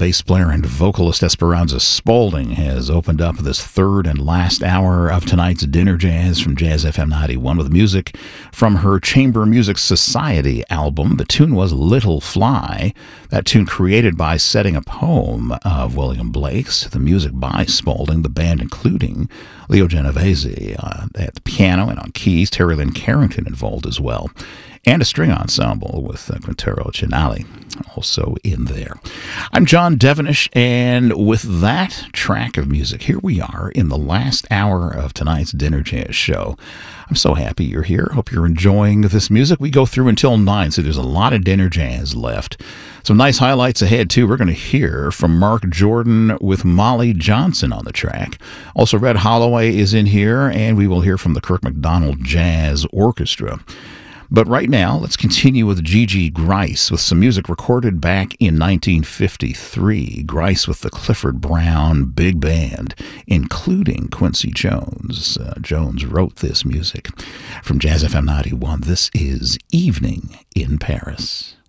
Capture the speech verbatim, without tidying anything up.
bass player and vocalist Esperanza Spalding has opened up this third and last hour of tonight's Dinner Jazz from Jazz F M ninety-one with music from her Chamber Music Society album. The tune was Little Fly, that tune created by setting a poem of William Blake's, the music by Spalding, the band including Leo Genovese uh, at the piano and on keys, Terry Lynn Carrington involved as well, and a string ensemble with uh, Quintero Cinali also in there. I'm John Devenish, and with that track of music, here we are in the last hour of tonight's Dinner Jazz show. I'm so happy you're here. Hope you're enjoying this music. We go through until nine, so there's a lot of Dinner Jazz left. Some nice highlights ahead, too. We're going to hear from Mark Jordan with Molly Johnson on the track. Also, Red Holloway is in here, and we will hear from the Kirk McDonald Jazz Orchestra. But right now, let's continue with Gigi Grice with some music recorded back in nineteen fifty-three. Grice with the Clifford Brown Big Band, including Quincy Jones. Uh, Jones wrote this music. From Jazz F M ninety-one, this is Evening in Paris.